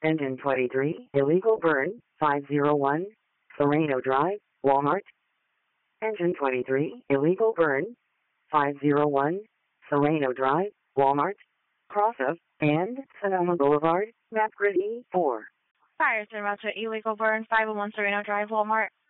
Engine 23, illegal burn, 501, Serrano Drive, Walmart. Engine 23, illegal burn, 501, Serrano Drive, Walmart. Cross of, and Sonoma Boulevard, map grid E4. Fire 3 illegal burn, 501 Serrano Drive, Walmart.